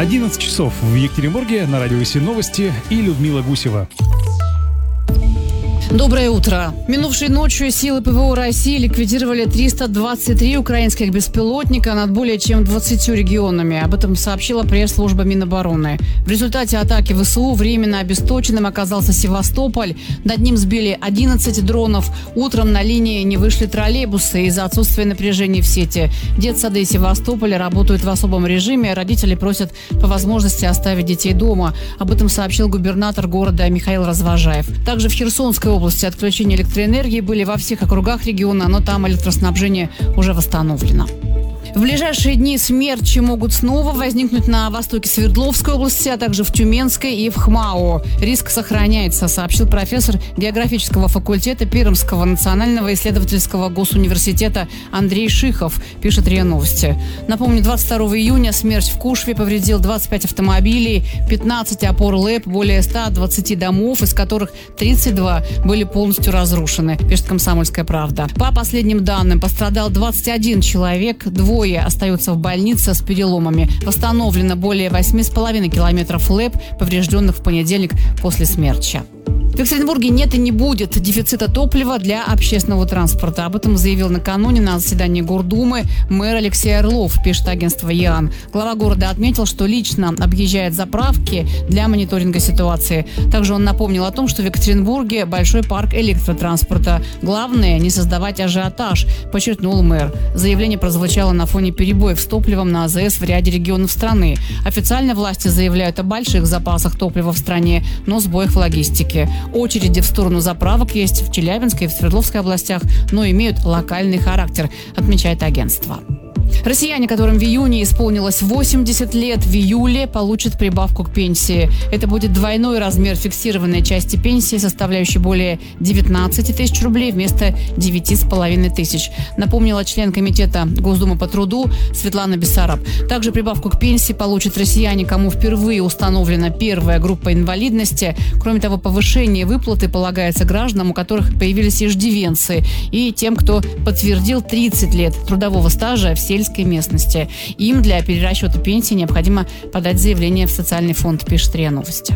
11 часов в Екатеринбурге, на радио СИ новости и Людмила Гусева. Доброе утро. Минувшей ночью силы ПВО России ликвидировали 323 украинских беспилотника над более чем 20 регионами. Об этом сообщила пресс-служба Минобороны. В результате атаки ВСУ временно обесточенным оказался Севастополь. Над ним сбили 11 дронов. Утром на линии не вышли троллейбусы из-за отсутствия напряжения в сети. Детсады Севастополя работают в особом режиме. Родители просят по возможности оставить детей дома. Об этом сообщил губернатор города Михаил Развожаев. Также в Херсонской области отключения электроэнергии были во всех округах региона, но там электроснабжение уже восстановлено. В ближайшие дни смерчи могут снова возникнуть на востоке Свердловской области, а также в Тюменской и в ХМАО. Риск сохраняется, сообщил профессор географического факультета Пермского национального исследовательского госуниверситета Андрей Шихов, пишет РИА Новости. Напомню, 22 июня смерч в Кушве повредил 25 автомобилей, 15 опор ЛЭП, более 120 домов, из которых 32 были полностью разрушены, пишет «Комсомольская правда». По последним данным, пострадал 21 человек, двое остаются в больнице с переломами. Восстановлено более 8,5 километров ЛЭП, поврежденных в понедельник после смерча. В Екатеринбурге нет и не будет дефицита топлива для общественного транспорта. Об этом заявил накануне на заседании Гордумы мэр Алексей Орлов, пишет агентство ЕАН. Глава города отметил, что лично объезжает заправки для мониторинга ситуации. Также он напомнил о том, что в Екатеринбурге большой парк электротранспорта. Главное – не создавать ажиотаж, подчеркнул мэр. Заявление прозвучало на фоне перебоев с топливом на АЗС в ряде регионов страны. Официально власти заявляют о больших запасах топлива в стране, но сбоях в логистике. Очереди в сторону заправок есть в Челябинской и в Свердловской областях, но имеют локальный характер, отмечает агентство. Россияне, которым в июне исполнилось 80 лет, в июле получат прибавку к пенсии. Это будет двойной размер фиксированной части пенсии, составляющей более 19 тысяч рублей вместо 9,5 тысяч. Напомнила член комитета Госдумы по труду Светлана Бессараб. Также прибавку к пенсии получат россияне, кому впервые установлена первая группа инвалидности. Кроме того, повышение выплаты полагается гражданам, у которых появились иждивенцы, и тем, кто подтвердил 30 лет трудового стажа в сельской местности. Им для перерасчета пенсии необходимо подать заявление в социальный фонд, пишет РИА Новости.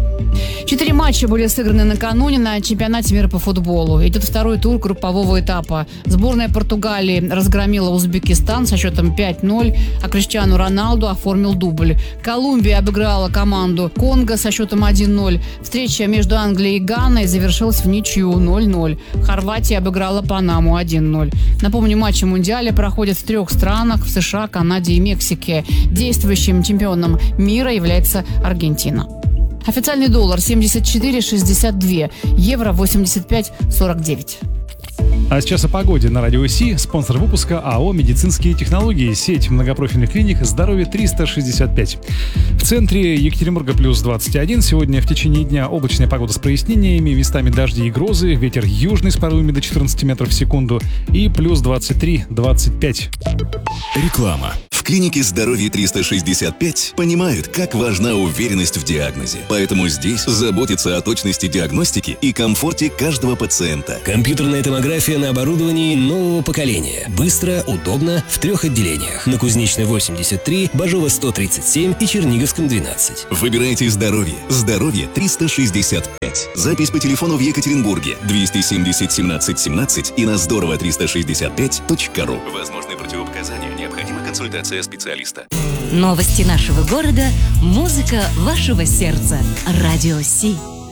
4 матча были сыграны накануне на чемпионате мира по футболу. Идет второй тур группового этапа. Сборная Португалии разгромила Узбекистан со счетом 5-0, а Криштиану Роналду оформил дубль. Колумбия обыграла команду Конго со счетом 1-0. Встреча между Англией и Ганой завершилась в ничью 0-0. Хорватия обыграла Панаму 1-0. Напомню, матчи Мундиаля проходят в 3 странах – в США, Канаде и Мексике. Действующим чемпионом мира является Аргентина. Официальный доллар 74,62, евро 85,49. А сейчас о погоде на радио СИ. Спонсор выпуска АО «Медицинские технологии». Сеть многопрофильных клиник «Здоровье 365». В центре Екатеринбурга плюс 21. Сегодня в течение дня облачная погода с прояснениями, местами дожди и грозы. Ветер южный с порывами до 14 метров в секунду. И плюс 23-25. Реклама. В клинике «Здоровье 365» понимают, как важна уверенность в диагнозе. Поэтому здесь заботятся о точности диагностики и комфорте каждого пациента. Компьютерная томография на оборудовании нового поколения. Быстро, удобно, в 3 отделениях. На Кузнечной 83, Бажова 137 и Черниговском 12. Выбирайте «Здоровье». «Здоровье 365». Запись по телефону в Екатеринбурге 270 17 17 и на здорово365.ру. Возможны противопоказания. Необходима консультация специалиста. Новости нашего города, музыка вашего сердца. Радио СИ.